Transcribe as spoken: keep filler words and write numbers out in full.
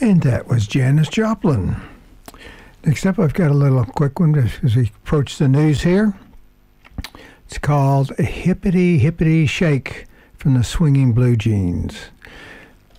And that was Janis Joplin. Next up, I've got a little quick one as we approach the news here. It's called Hippity Hippity Shake from the Swinging Blue Jeans.